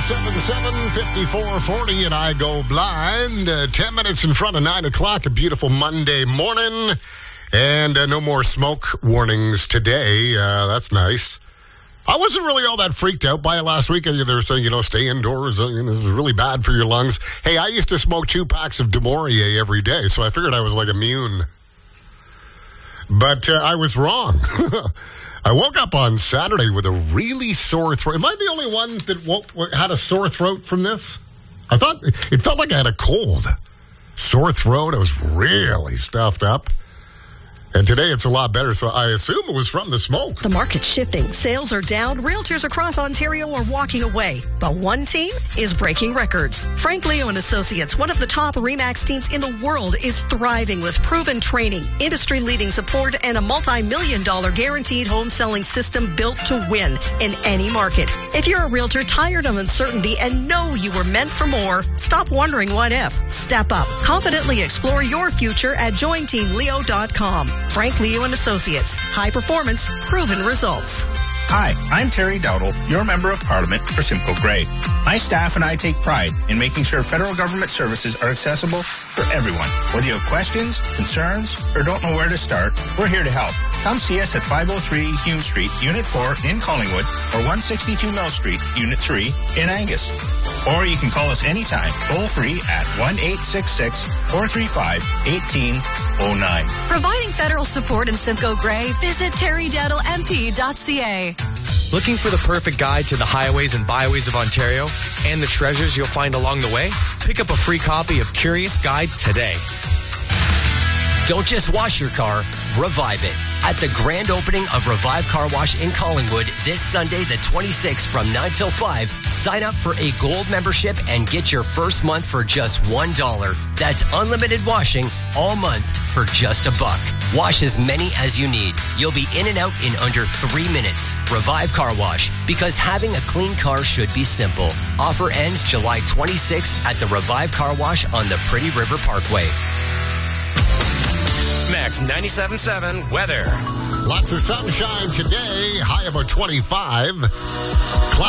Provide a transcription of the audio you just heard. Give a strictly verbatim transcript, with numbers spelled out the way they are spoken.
seven seven, five four four zero and I go blind. Uh, ten minutes in front of nine o'clock, a beautiful Monday morning. And uh, no more smoke warnings today. Uh, that's nice. I wasn't really all that freaked out by it last week. They were saying, you know, stay indoors. Uh, you know, this is really bad for your lungs. Hey, I used to smoke two packs of Demorier every day, so I figured I was like immune. But uh, I was wrong. I woke up on Saturday with a really sore throat. Am I the only one that woke, had a sore throat from this? I thought it felt like I had a cold. Sore throat. I was really stuffed up. And today it's a lot better, so I assume it was from the smoke. The market's shifting. Sales are down. Realtors across Ontario are walking away. But one team is breaking records. Frank Leo and Associates, one of the top RE/MAX teams in the world, is thriving with proven training, industry-leading support, and a multi-million dollar guaranteed home selling system built to win in any market. If you're a realtor tired of uncertainty and know you were meant for more, stop wondering what if. Step up. Confidently explore your future at join team leo dot com. Frank Leo and Associates. High performance, proven results. Hi, I'm Terry Dowdle, your Member of Parliament for Simcoe Grey. My staff and I take pride in making sure federal government services are accessible for everyone. Whether you have questions, concerns, or don't know where to start, we're here to help. Come see us at five oh three Hume Street, Unit four in Collingwood, or one sixty-two Mill Street, Unit three in Angus. Or you can call us anytime, toll-free at one eight six six, four three five, one eight oh nine. Providing federal support in Simcoe Grey, visit terry dowdle m p dot c a. Looking for the perfect guide to the highways and byways of Ontario and the treasures you'll find along the way? Pick up a free copy of Curious Guide today. Don't just wash your car, revive it. At the grand opening of Revive Car Wash in Collingwood this Sunday, the twenty-sixth from nine till five, sign up for a gold membership and get your first month for just one dollar. That's unlimited washing all month for just a buck. Wash as many as you need. You'll be in and out in under three minutes. Revive Car Wash, because having a clean car should be simple. Offer ends July twenty-sixth at the Revive Car Wash on the Pretty River Parkway. Max ninety-seven point seven weather. Lots of sunshine today, high of a twenty-five.